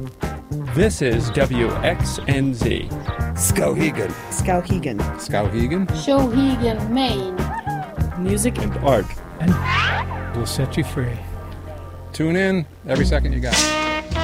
This is WXNZ. Skowhegan. Skowhegan. Skowhegan. Skowhegan, Maine. Music And art. And we'll set you free. Tune in every second you got.